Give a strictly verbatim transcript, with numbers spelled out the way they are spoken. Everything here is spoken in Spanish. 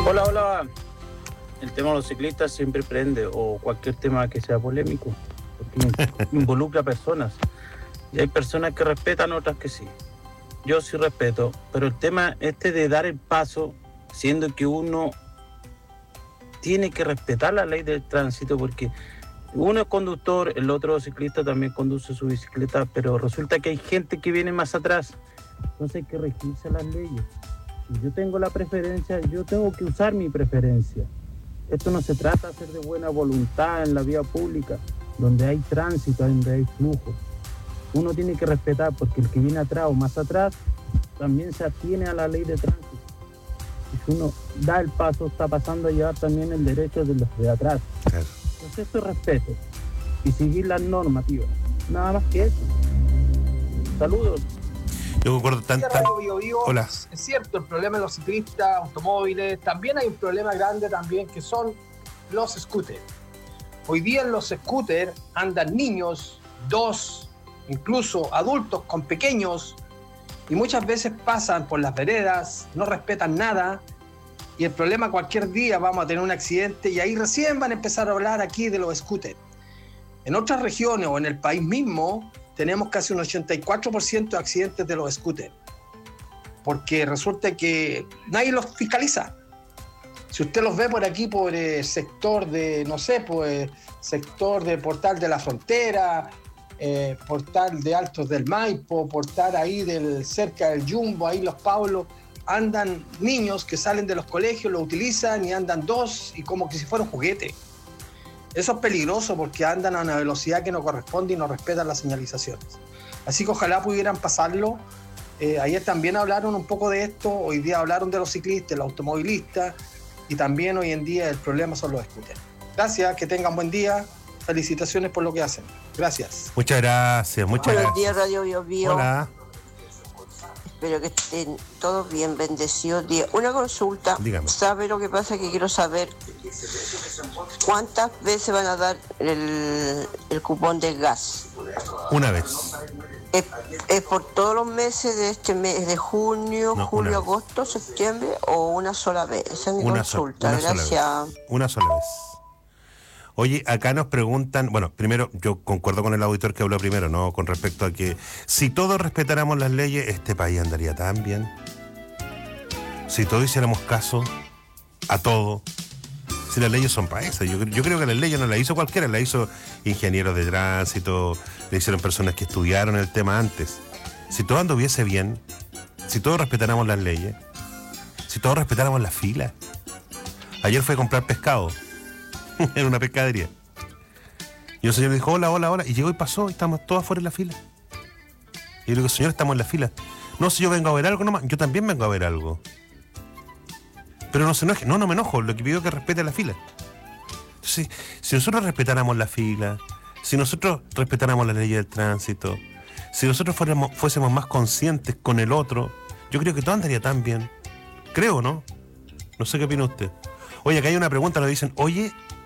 Hola, hola. El tema de los ciclistas siempre prende, o cualquier tema que sea polémico, porque involucra a personas. Y hay personas que respetan, otras que sí. Yo sí respeto, pero el tema este de dar el paso, siendo que uno tiene que respetar la ley del tránsito, porque uno es conductor, el otro ciclista también conduce su bicicleta, pero resulta que hay gente que viene más atrás. Entonces hay que regirse las leyes. Si yo tengo la preferencia, yo tengo que usar mi preferencia. Esto no se trata de hacer de buena voluntad en la vía pública, donde hay tránsito, donde hay flujo. Uno tiene que respetar, porque el que viene atrás o más atrás también se atiene a la ley de tránsito. Y si uno da el paso, está pasando a llevar también el derecho de los de atrás. Claro. Entonces esto es respeto y seguir las normativas. Nada más que eso. Saludos. Yo concuerdo tan, tan... Bio, Bio, Hola. Es cierto, el problema de los ciclistas, automóviles, también hay un problema grande también que son los scooters. Hoy día en los scooters andan niños, dos, incluso adultos con pequeños, y muchas veces pasan por las veredas, no respetan nada, y el problema cualquier día vamos a tener un accidente y ahí recién van a empezar a hablar aquí de los scooters. En otras regiones o en el país mismo tenemos casi un ochenta y cuatro por ciento de accidentes de los scooters, porque resulta que nadie los fiscaliza. Si usted los ve por aquí, por el sector de, no sé, pues sector de Portal de la Frontera, eh, Portal de Altos del Maipo, Portal ahí del, cerca del Jumbo, ahí Los Paulos, andan niños que salen de los colegios, lo utilizan y andan dos y como que si fuera un juguete. Eso es peligroso porque andan a una velocidad que no corresponde y no respetan las señalizaciones. Así que ojalá pudieran pasarlo. Eh, ayer también hablaron un poco de esto, hoy día hablaron de los ciclistas, los automovilistas, y también hoy en día el problema son los scooters. Gracias, que tengan buen día. Felicitaciones por lo que hacen. Gracias. Muchas gracias, muchas Buenos gracias. días, Radio Bio Bio. Hola. Espero que estén todos bien, bendecidos días. Una consulta. Dígame. ¿Sabe lo que pasa? Que quiero saber cuántas veces van a dar el, el cupón del gas. Una vez. ¿Es, es por todos los meses de este mes de junio, No, julio, una vez. agosto, septiembre o una sola vez? Esa es mi Una, so- consulta. una sola Gracias. vez. Una sola vez. Oye, acá nos preguntan, bueno, primero yo concuerdo con el auditor que habló primero, ¿no? Con respecto a que si todos respetáramos las leyes, este país andaría tan bien. Si todos hiciéramos caso a todo. Si las leyes son para eso. Yo, yo creo que las leyes no las hizo cualquiera, las hizo ingenieros de tránsito, le hicieron personas que estudiaron el tema antes. Si todo anduviese bien, si todos respetáramos las leyes, si todos respetáramos la fila. Ayer fui a comprar pescado en una pescadería. Y un señor dijo, hola, hola, hola. Y llegó y pasó, y estamos todos afuera en la fila. Y yo le digo, señor, estamos en la fila. No, si yo vengo a ver algo nomás, yo también vengo a ver algo. Pero no se enoje, no, no me enojo, lo que pido es que respete la fila. Entonces, si nosotros respetáramos la fila, si nosotros respetáramos la ley del tránsito, si nosotros fuéramos, fuésemos más conscientes con el otro, yo creo que todo andaría tan bien. Creo, ¿no? No sé qué opina usted. Oye, acá hay una pregunta, nos dicen, oye,